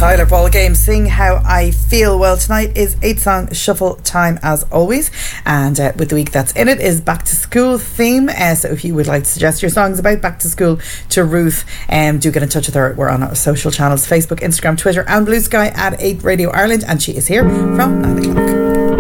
Tyler Paul Game, Sing How I Feel. Well, tonight is 8-song shuffle time as always, and with the week that's in it is back to school theme. So if you would like to suggest your songs about back to school to Ruth, do get in touch with her. We're on our social channels, Facebook, Instagram, Twitter and Blue Sky at 8 Radio Ireland, and she is here from 9 o'clock.